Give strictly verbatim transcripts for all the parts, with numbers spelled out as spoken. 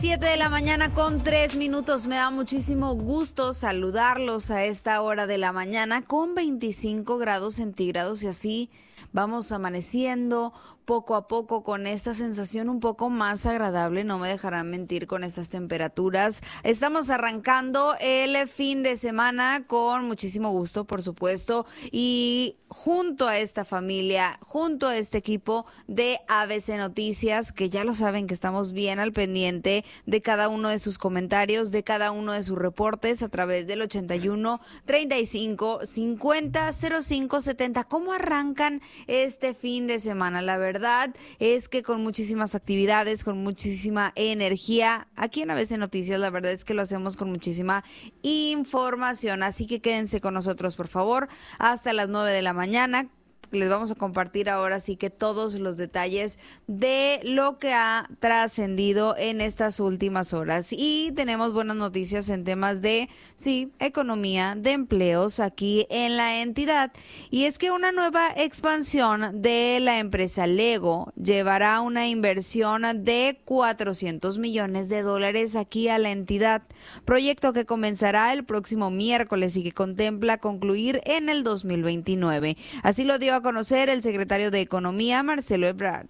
Siete de la mañana con tres minutos. Me da muchísimo gusto saludarlos a esta hora de la mañana con veinticinco grados centígrados y así vamos amaneciendo poco a poco con esta sensación un poco más agradable, no me dejarán mentir con estas temperaturas. Estamos arrancando el fin de semana con muchísimo gusto, por supuesto, y junto a esta familia, junto a este equipo de A B C Noticias, que ya lo saben que estamos bien al pendiente de cada uno de sus comentarios, de cada uno de sus reportes a través del ochenta y uno, treinta y cinco, cincuenta, cero cinco, setenta. ¿Cómo arrancan este fin de semana? La verdad es que con muchísimas actividades, con muchísima energía, aquí en A B C Noticias, la verdad es que lo hacemos con muchísima información, así que quédense con nosotros, por favor, hasta las nueve de la mañana. Les vamos a compartir ahora sí que todos los detalles de lo que ha trascendido en estas últimas horas. Y tenemos buenas noticias en temas de, sí, economía, de empleos aquí en la entidad. Y es que una nueva expansión de la empresa Lego llevará una inversión de cuatrocientos millones de dólares aquí a la entidad. Proyecto que comenzará el próximo miércoles y que contempla concluir en el dos mil veintinueve. Así lo dio a conocer el secretario de Economía, Marcelo Ebrard.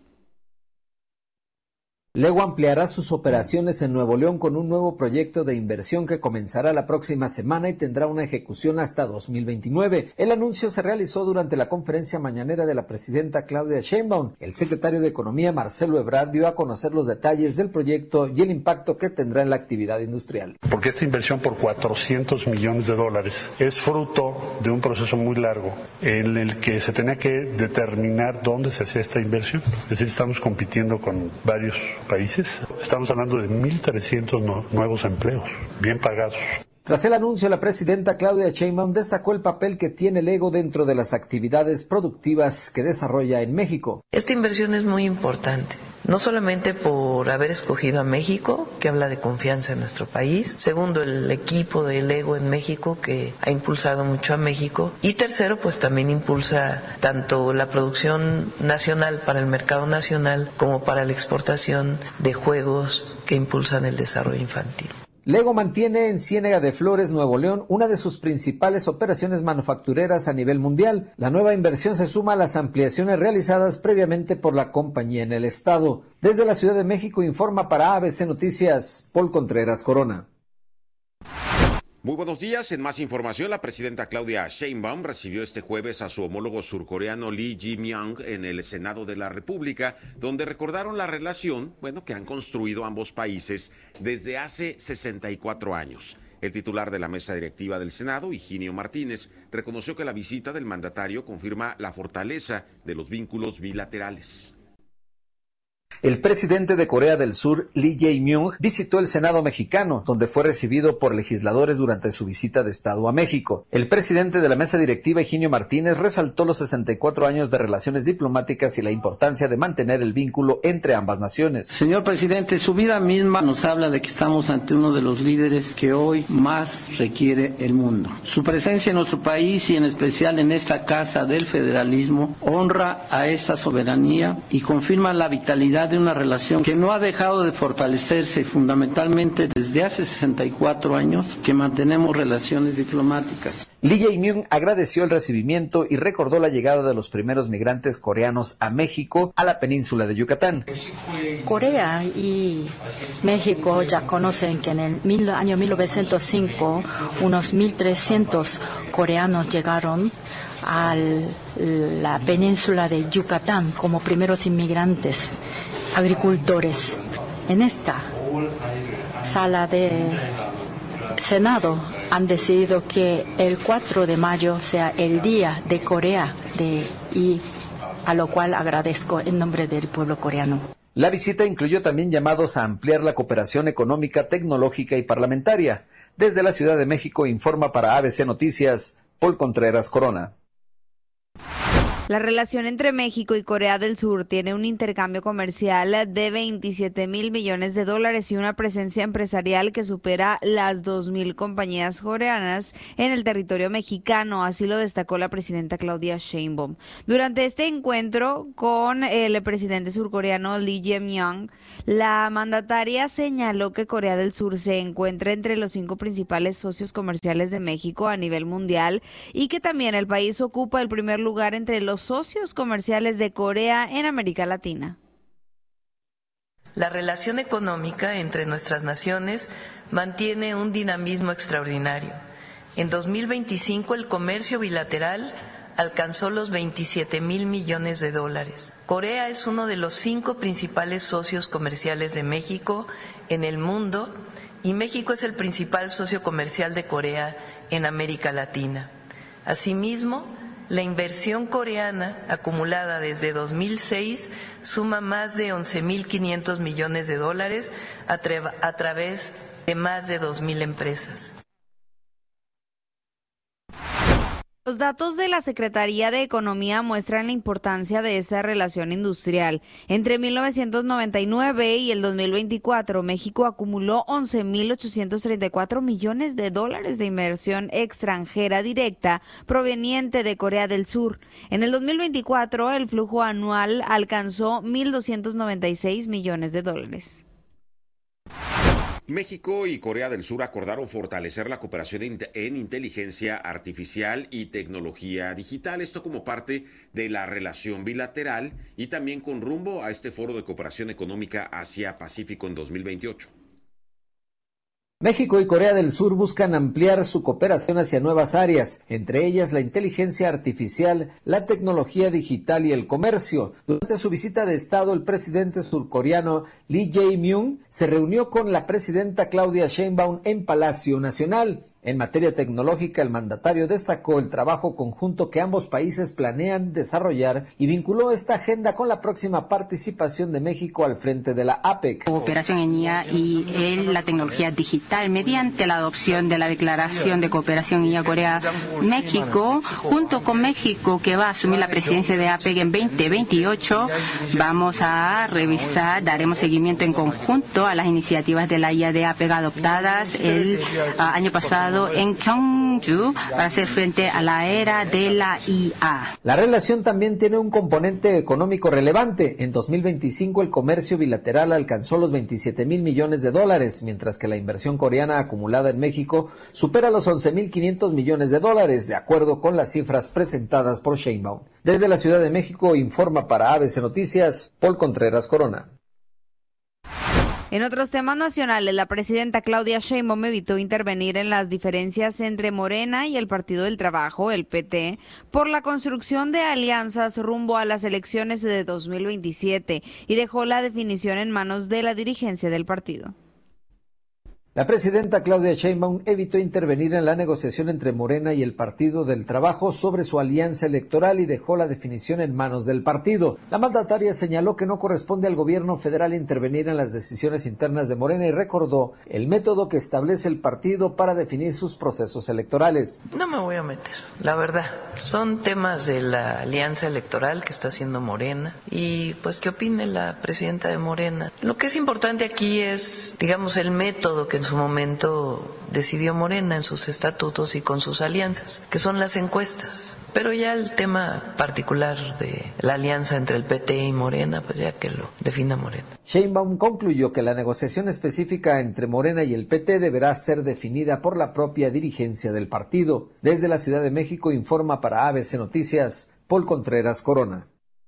Lego ampliará sus operaciones en Nuevo León con un nuevo proyecto de inversión que comenzará la próxima semana y tendrá una ejecución hasta dos mil veintinueve. El anuncio se realizó durante la conferencia mañanera de la presidenta Claudia Sheinbaum. El secretario de Economía, Marcelo Ebrard, dio a conocer los detalles del proyecto y el impacto que tendrá en la actividad industrial. Porque esta inversión por cuatrocientos millones de dólares es fruto de un proceso muy largo en el que se tenía que determinar dónde se hacía esta inversión. Es decir, estamos compitiendo con varios países. Estamos hablando de mil trescientos no, nuevos empleos, bien pagados. Tras el anuncio, la presidenta Claudia Sheinbaum destacó el papel que tiene Lego dentro de las actividades productivas que desarrolla en México. Esta inversión es muy importante, no solamente por haber escogido a México, que habla de confianza en nuestro país. Segundo, el equipo de Lego en México, que ha impulsado mucho a México. Y tercero, pues también impulsa tanto la producción nacional para el mercado nacional como para la exportación de juegos que impulsan el desarrollo infantil. Lego mantiene en Ciénega de Flores, Nuevo León, una de sus principales operaciones manufactureras a nivel mundial. La nueva inversión se suma a las ampliaciones realizadas previamente por la compañía en el estado. Desde la Ciudad de México informa para A B C Noticias, Paul Contreras Corona. Muy buenos días. En más información, la presidenta Claudia Sheinbaum recibió este jueves a su homólogo surcoreano Lee Jae-myung en el Senado de la República, donde recordaron la relación, bueno, que han construido ambos países desde hace sesenta y cuatro años. El titular de la mesa directiva del Senado, Higinio Martínez, reconoció que la visita del mandatario confirma la fortaleza de los vínculos bilaterales. El presidente de Corea del Sur, Lee Jae-myung, visitó el Senado mexicano, donde fue recibido por legisladores durante su visita de Estado a México. El presidente de la mesa directiva, Higinio Martínez, resaltó los sesenta y cuatro años de relaciones diplomáticas y la importancia de mantener el vínculo entre ambas naciones. Señor presidente, su vida misma nos habla de que estamos ante uno de los líderes que hoy más requiere el mundo. Su presencia en nuestro país y en especial en esta casa del federalismo honra a esta soberanía y confirma la vitalidad de una relación que no ha dejado de fortalecerse fundamentalmente desde hace sesenta y cuatro años que mantenemos relaciones diplomáticas. Lee Jae-myung agradeció el recibimiento y recordó la llegada de los primeros migrantes coreanos a México, a la península de Yucatán. Corea y México ya conocen que en el mil, año mil novecientos cinco unos mil trescientos coreanos llegaron a la península de Yucatán como primeros inmigrantes, agricultores. En esta sala de Senado han decidido que el cuatro de mayo sea el Día de Corea, de, y a lo cual agradezco en nombre del pueblo coreano. La visita incluyó también llamados a ampliar la cooperación económica, tecnológica y parlamentaria. Desde la Ciudad de México informa para A B C Noticias, Paul Contreras Corona. La relación entre México y Corea del Sur tiene un intercambio comercial de veintisiete mil millones de dólares y una presencia empresarial que supera las dos mil compañías coreanas en el territorio mexicano, así lo destacó la presidenta Claudia Sheinbaum. Durante este encuentro con el presidente surcoreano Lee Jae-myung, la mandataria señaló que Corea del Sur se encuentra entre los cinco principales socios comerciales de México a nivel mundial y que también el país ocupa el primer lugar entre los socios comerciales de Corea en América Latina. La relación económica entre nuestras naciones mantiene un dinamismo extraordinario. En dos mil veinticinco el comercio bilateral alcanzó los veintisiete mil millones de dólares. Corea es uno de los cinco principales socios comerciales de México en el mundo y México es el principal socio comercial de Corea en América Latina. Asimismo, la inversión coreana acumulada desde dos mil seis suma más de once mil quinientos millones de dólares a, tra- a través de más de dos mil empresas. Los datos de la Secretaría de Economía muestran la importancia de esa relación industrial. Entre mil novecientos noventa y nueve y el dos mil veinticuatro, México acumuló once mil ochocientos treinta y cuatro millones de dólares de inversión extranjera directa proveniente de Corea del Sur. En el dos mil veinticuatro, el flujo anual alcanzó mil doscientos noventa y seis millones de dólares. México y Corea del Sur acordaron fortalecer la cooperación en inteligencia artificial y tecnología digital, esto como parte de la relación bilateral y también con rumbo a este foro de cooperación económica Asia-Pacífico en dos mil veintiocho. México y Corea del Sur buscan ampliar su cooperación hacia nuevas áreas, entre ellas la inteligencia artificial, la tecnología digital y el comercio. Durante su visita de Estado, el presidente surcoreano Lee Jae-myung se reunió con la presidenta Claudia Sheinbaum en Palacio Nacional. En materia tecnológica, el mandatario destacó el trabajo conjunto que ambos países planean desarrollar y vinculó esta agenda con la próxima participación de México al frente de la A P E C. Cooperación en I A y en la tecnología digital mediante la adopción de la Declaración de Cooperación I A-Corea-México, junto con México, que va a asumir la presidencia de A P E C en veinte veintiocho, vamos a revisar, daremos seguimiento en conjunto a las iniciativas de la I A de A P E C adoptadas el uh, año pasado en Gyeongju para hacer frente a la era de la I A. La relación también tiene un componente económico relevante. En dos mil veinticinco el comercio bilateral alcanzó los veintisiete mil millones de dólares, mientras que la inversión coreana acumulada en México supera los once mil quinientos millones de dólares, de acuerdo con las cifras presentadas por Sheinbaum. Desde la Ciudad de México informa para A B C Noticias, Paul Contreras Corona. En otros temas nacionales, la presidenta Claudia Sheinbaum evitó intervenir en las diferencias entre Morena y el Partido del Trabajo, el P T, por la construcción de alianzas rumbo a las elecciones de dos mil veintisiete y dejó la definición en manos de la dirigencia del partido. La presidenta Claudia Sheinbaum evitó intervenir en la negociación entre Morena y el Partido del Trabajo sobre su alianza electoral y dejó la definición en manos del partido. La mandataria señaló que no corresponde al gobierno federal intervenir en las decisiones internas de Morena y recordó el método que establece el partido para definir sus procesos electorales. No me voy a meter, la verdad. Son temas de la alianza electoral que está haciendo Morena y pues qué opine la presidenta de Morena. Lo que es importante aquí es, digamos, el método que en su momento decidió Morena en sus estatutos y con sus alianzas, que son las encuestas. Pero ya el tema particular de la alianza entre el P T y Morena, pues ya que lo defina Morena. Sheinbaum concluyó que la negociación específica entre Morena y el P T deberá ser definida por la propia dirigencia del partido. Desde la Ciudad de México informa para A B C Noticias, Paul Contreras Corona.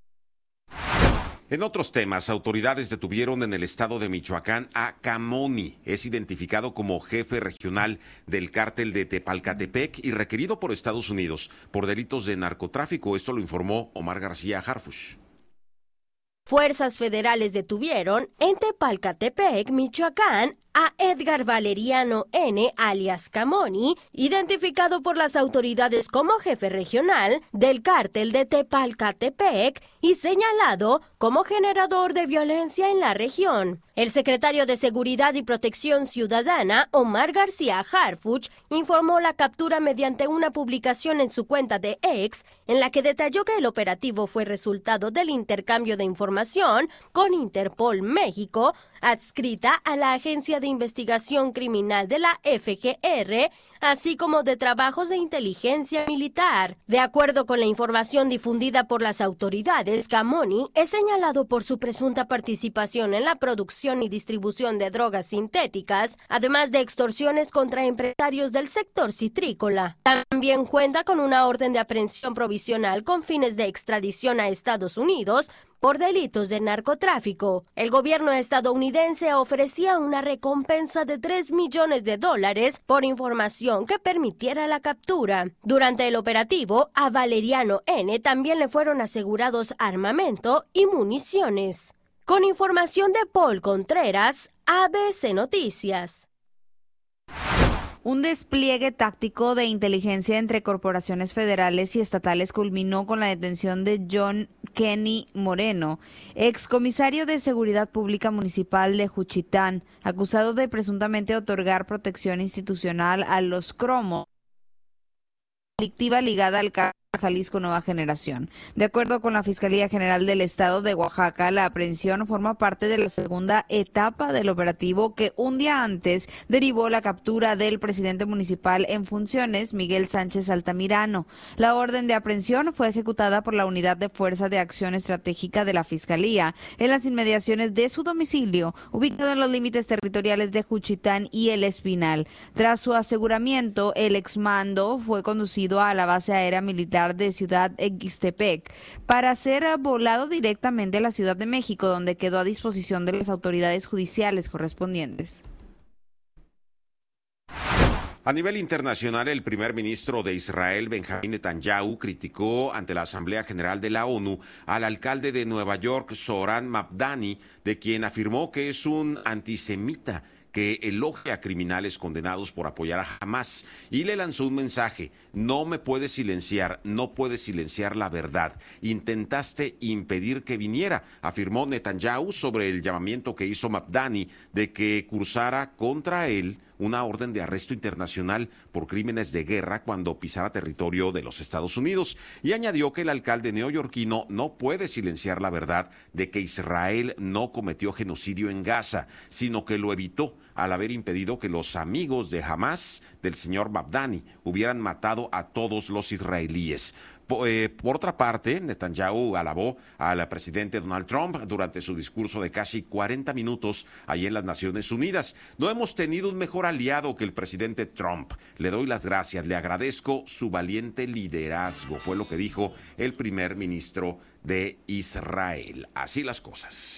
En otros temas, autoridades detuvieron en el estado de Michoacán a Camoni. Es identificado como jefe regional del cártel de Tepalcatepec y requerido por Estados Unidos por delitos de narcotráfico. Esto lo informó Omar García Harfuch. Fuerzas federales detuvieron en Tepalcatepec, Michoacán, a Edgar Valeriano N., alias Camoni, identificado por las autoridades como jefe regional del cártel de Tepalcatepec y señalado como generador de violencia en la región. El secretario de Seguridad y Protección Ciudadana, Omar García Harfuch, informó la captura mediante una publicación en su cuenta de X, en la que detalló que el operativo fue resultado del intercambio de información con Interpol México, adscrita a la Agencia de Investigación Criminal de la F G R, así como de trabajos de inteligencia militar. De acuerdo con la información difundida por las autoridades, Camoni es señalado por su presunta participación en la producción y distribución de drogas sintéticas, además de extorsiones contra empresarios del sector citrícola. También cuenta con una orden de aprehensión provisional con fines de extradición a Estados Unidos por delitos de narcotráfico. El gobierno estadounidense ofrecía una recompensa de tres millones de dólares por información que permitiera la captura. Durante el operativo, a Valeriano N. también le fueron asegurados armamento y municiones. Con información de Paul Contreras, A B C Noticias. Un despliegue táctico de inteligencia entre corporaciones federales y estatales culminó con la detención de John Kenny Moreno, excomisario de Seguridad Pública Municipal de Juchitán, acusado de presuntamente otorgar protección institucional a los cromos, delictiva ligada al cártel Jalisco Nueva Generación. De acuerdo con la Fiscalía General del Estado de Oaxaca, la aprehensión forma parte de la segunda etapa del operativo que un día antes derivó la captura del presidente municipal en funciones, Miguel Sánchez Altamirano. La orden de aprehensión fue ejecutada por la Unidad de Fuerza de Acción Estratégica de la Fiscalía en las inmediaciones de su domicilio, ubicado en los límites territoriales de Juchitán y El Espinal. Tras su aseguramiento, el exmando fue conducido a la base aérea militar de Ciudad Ixtepec para ser volado directamente a la Ciudad de México, donde quedó a disposición de las autoridades judiciales correspondientes. A nivel internacional, el primer ministro de Israel, Benjamín Netanyahu, criticó ante la Asamblea General de la ONU al alcalde de Nueva York, Zohran Mamdani, de quien afirmó que es un antisemita que elogia a criminales condenados por apoyar a Hamas, y le lanzó un mensaje: no me puedes silenciar, no puedes silenciar la verdad. Intentaste impedir que viniera, afirmó Netanyahu sobre el llamamiento que hizo Mamdani de que cursara contra él una orden de arresto internacional por crímenes de guerra cuando pisara territorio de los Estados Unidos, y añadió que el alcalde neoyorquino no puede silenciar la verdad de que Israel no cometió genocidio en Gaza, sino que lo evitó al haber impedido que los amigos de Hamas, del señor Mamdani, hubieran matado a todos los israelíes. Por, eh, por otra parte, Netanyahu alabó al presidente Donald Trump durante su discurso de casi cuarenta minutos allí en las Naciones Unidas. No hemos tenido un mejor aliado que el presidente Trump. Le doy las gracias, le agradezco su valiente liderazgo, fue lo que dijo el primer ministro de Israel. Así las cosas.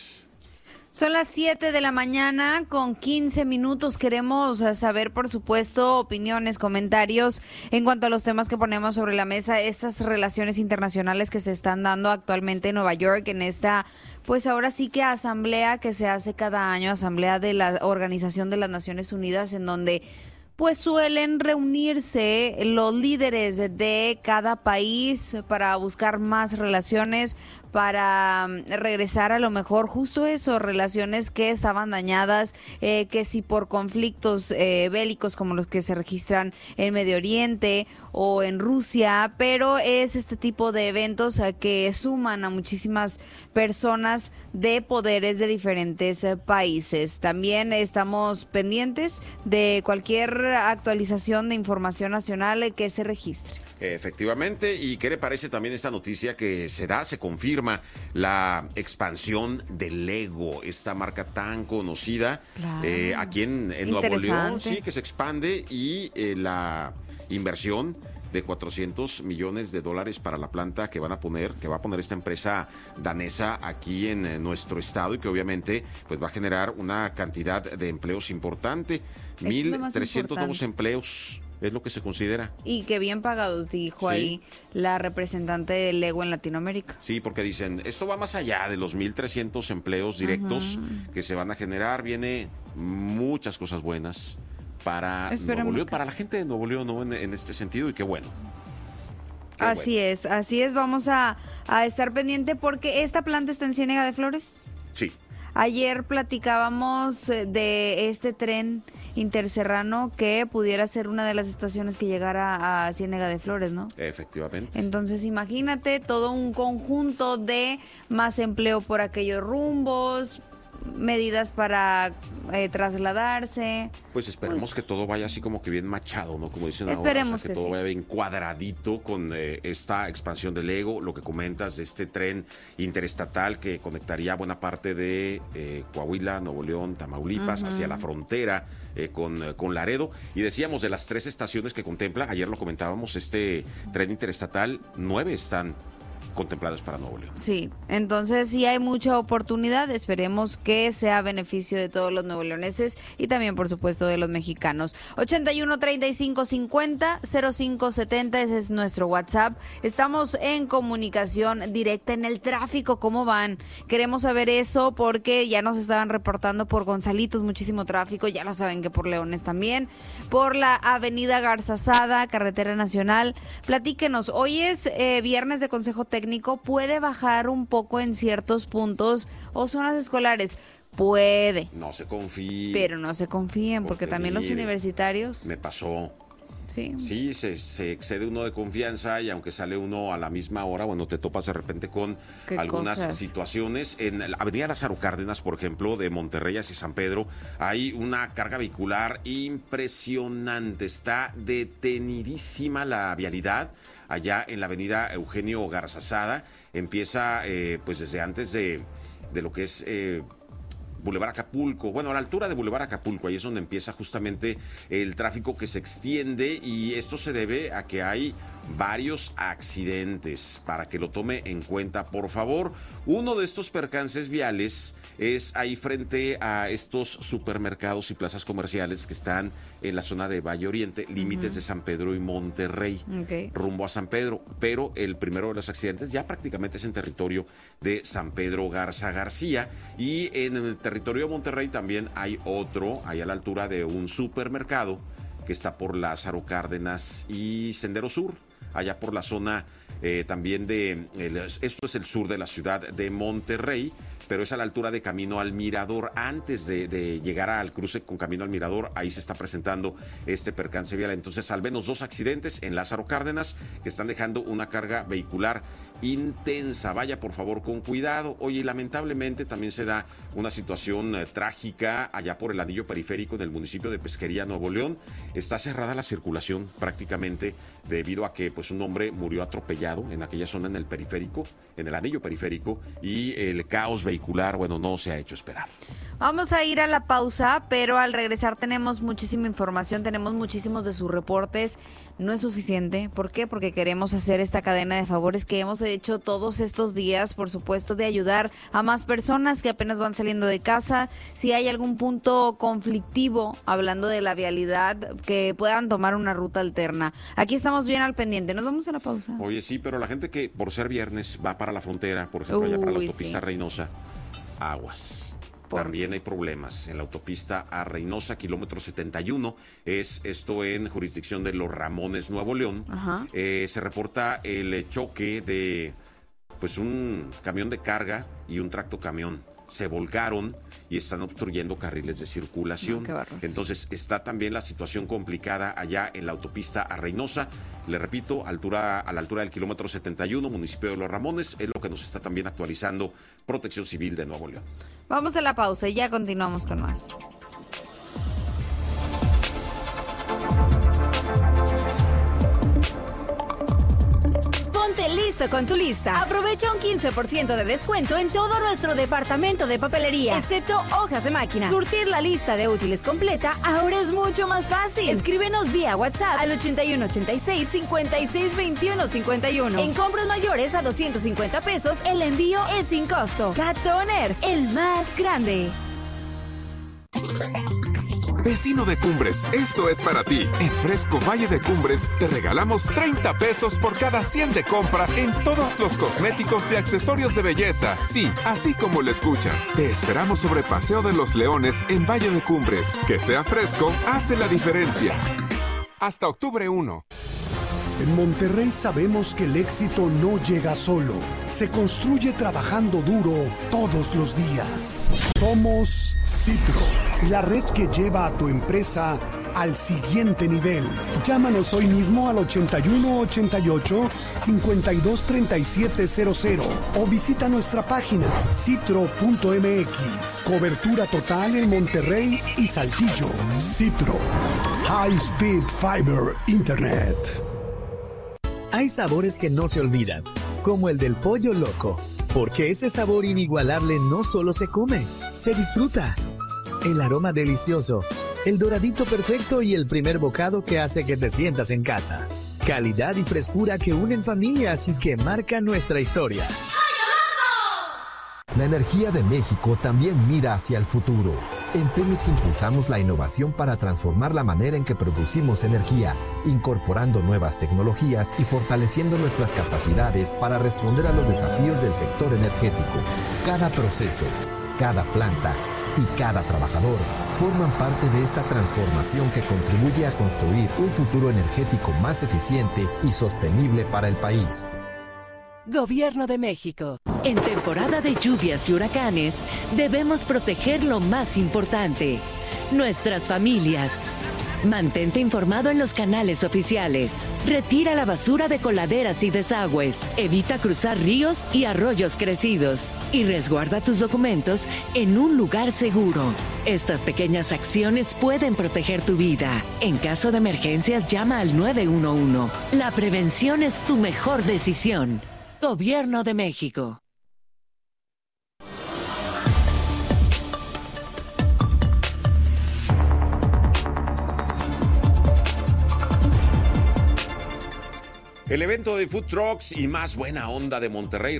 Son las siete de la mañana con quince minutos. Queremos saber, por supuesto, opiniones, comentarios en cuanto a los temas que ponemos sobre la mesa, estas relaciones internacionales que se están dando actualmente en Nueva York, en esta, pues ahora sí que asamblea que se hace cada año, asamblea de la Organización de las Naciones Unidas, en donde pues suelen reunirse los líderes de cada país para buscar más relaciones, para regresar a lo mejor justo eso, relaciones que estaban dañadas, eh, que si por conflictos eh, bélicos como los que se registran en Medio Oriente o en Rusia, pero es este tipo de eventos eh, que suman a muchísimas personas de poderes de diferentes eh, países. También estamos pendientes de cualquier actualización de información nacional eh, que se registre. Efectivamente, ¿y qué le parece también esta noticia que se da, se confirma la expansión de Lego, esta marca tan conocida claro. eh, aquí en, en Nuevo León, sí, que se expande, y eh, la inversión de cuatrocientos millones de dólares para la planta que van a poner, que va a poner esta empresa danesa aquí en, en nuestro estado, y que obviamente pues va a generar una cantidad de empleos importante, mil trescientos nuevos empleos es lo que se considera. Y que bien pagados, dijo Sí. ahí la representante de Lego en Latinoamérica. Sí, porque dicen, esto va más allá de los mil trescientos empleos directos Ajá. que se van a generar. Viene muchas cosas buenas para Esperemos Nuevo León, que para sí. la gente de Nuevo León, ¿no? En, en este sentido, y qué bueno. Qué Así bueno. es, así es. Vamos a, a estar pendiente porque esta planta está en Ciénega de Flores. Sí. Ayer platicábamos eh, de este tren interserrano que pudiera ser una de las estaciones que llegara a Ciénega de Flores, ¿no? Efectivamente. Entonces imagínate todo un conjunto de más empleo por aquellos rumbos, medidas para eh, trasladarse. Pues esperemos Pues- que todo vaya así como que bien machado, ¿no? Como dicen ahora, Esperemos o sea, que, que todo sí. vaya bien cuadradito con eh, esta expansión del Lego, lo que comentas de este tren interestatal que conectaría buena parte de eh, Coahuila, Nuevo León, Tamaulipas, Ujú. hacia la frontera eh, con, eh, con Laredo. Y decíamos de las tres estaciones que contempla, ayer lo comentábamos, este tren interestatal, nueve están contempladas para Nuevo León. Sí, entonces sí hay mucha oportunidad, esperemos que sea beneficio de todos los nuevoleoneses y también por supuesto de los mexicanos. ochenta y uno, treinta y cinco, cincuenta, cero cinco setenta, ese es nuestro WhatsApp. Estamos en comunicación directa en el tráfico, ¿cómo van? Queremos saber eso porque ya nos estaban reportando por Gonzalitos muchísimo tráfico, ya lo saben que por Leones también, por la avenida Garzazada, carretera nacional. Platíquenos, hoy es eh, viernes de Consejo Técnico, ¿puede bajar un poco en ciertos puntos o zonas escolares? Puede, No se confíe. pero no se confíen porque, Porque también los mire, universitarios... Me pasó. Sí. Sí, se, se excede uno de confianza y aunque sale uno a la misma hora, bueno, te topas de repente con ¿Qué algunas cosas? situaciones. En la avenida Lázaro Cárdenas, por ejemplo, de Monterrey hacia San Pedro, hay una carga vehicular impresionante. Está detenidísima la vialidad allá en la avenida Eugenio Garzazada. Empieza eh, pues desde antes de, de lo que es... Eh, Boulevard Acapulco, bueno, a la altura de Boulevard Acapulco, ahí es donde empieza justamente el tráfico que se extiende y esto se debe a que hay varios accidentes, para que lo tome en cuenta, por favor. Uno de estos percances viales es ahí frente a estos supermercados y plazas comerciales que están en la zona de Valle Oriente, límites Ujú. de San Pedro y Monterrey, Ok. rumbo a San Pedro, pero el primero de los accidentes ya prácticamente es en territorio de San Pedro Garza García y en el territorio de Monterrey también hay otro, ahí a la altura de un supermercado que está por Lázaro Cárdenas y Sendero Sur, allá por la zona eh, también de, el- esto es el sur de la ciudad de Monterrey, pero es a la altura de Camino al Mirador. Antes de, de llegar al cruce con Camino al Mirador, ahí se está presentando este percance vial. Entonces, al menos dos accidentes en Lázaro Cárdenas que están dejando una carga vehicular intensa. Vaya por favor con cuidado. Oye, lamentablemente también se da una situación eh, trágica allá por el anillo periférico en el municipio de Pesquería, Nuevo León. Está cerrada la circulación prácticamente debido a que pues un hombre murió atropellado en aquella zona en el periférico, en el anillo periférico, y el caos vehicular, bueno, no se ha hecho esperar. Vamos a ir a la pausa, pero al regresar tenemos muchísima información, tenemos muchísimos de sus reportes. No es suficiente. ¿Por qué? Porque queremos hacer esta cadena de favores que hemos hecho todos estos días, por supuesto, de ayudar a más personas que apenas van saliendo de casa. Si hay algún punto conflictivo, hablando de la vialidad, que puedan tomar una ruta alterna. Aquí estamos bien al pendiente. Nos vamos a la pausa. Oye, sí, pero la gente que por ser viernes va para la frontera, por ejemplo, allá para la Uy, autopista sí. Reynosa, aguas. ¿Por También hay problemas en la autopista a Reynosa, kilómetro setenta y uno, es esto en jurisdicción de Los Ramones, Nuevo León. Ajá. Eh, se reporta el choque de pues un camión de carga y un tractocamión. Se volcaron y están obstruyendo carriles de circulación. No, qué bárbaro. Entonces está también la situación complicada allá en la autopista a Reynosa. Le repito, altura, a la altura del kilómetro setenta y uno, municipio de Los Ramones, es lo que nos está también actualizando Protección Civil de Nuevo León. Vamos a la pausa y ya continuamos con más. Ponte listo con tu lista. Aprovecha un quince por ciento de descuento en todo nuestro departamento de papelería, excepto hojas de máquina. Surtir la lista de útiles completa ahora es mucho más fácil. Escríbenos vía WhatsApp al ochenta y uno ochenta y seis cincuenta y seis veintiuno cincuenta y uno. En compras mayores a doscientos cincuenta pesos, el envío es sin costo. Cat Toner, el más grande. Vecino de Cumbres, esto es para ti. En Fresco Valle de Cumbres te regalamos treinta pesos por cada cien de compra en todos los cosméticos y accesorios de belleza. Sí, así como lo escuchas. Te esperamos sobre Paseo de los Leones en Valle de Cumbres. Que sea fresco, hace la diferencia. Hasta octubre primero. En Monterrey sabemos que el éxito no llega solo, se construye trabajando duro todos los días. Somos Citro, la red que lleva a tu empresa al siguiente nivel. Llámanos hoy mismo al ochenta y uno ochenta y ocho cincuenta y dos treinta y siete cero cero o visita nuestra página citro punto m x. Cobertura total en Monterrey y Saltillo. Citro, High Speed Fiber Internet. Hay sabores que no se olvidan, como el del pollo loco, porque ese sabor inigualable no solo se come, se disfruta. El aroma delicioso, el doradito perfecto y el primer bocado que hace que te sientas en casa. Calidad y frescura que unen familias y que marcan nuestra historia. La energía de México también mira hacia el futuro. En Pemex impulsamos la innovación para transformar la manera en que producimos energía, incorporando nuevas tecnologías y fortaleciendo nuestras capacidades para responder a los desafíos del sector energético. Cada proceso, cada planta y cada trabajador forman parte de esta transformación que contribuye a construir un futuro energético más eficiente y sostenible para el país. Gobierno de México. En temporada de lluvias y huracanes, debemos proteger lo más importante, nuestras familias. Mantente informado en los canales oficiales. Retira la basura de coladeras y desagües. Evita cruzar ríos y arroyos crecidos. Y resguarda tus documentos en un lugar seguro. Estas pequeñas acciones pueden proteger tu vida. En caso de emergencias, llama al nueve uno uno. La prevención es tu mejor decisión. Gobierno de México. El evento de Food Trucks y más buena onda de Monterrey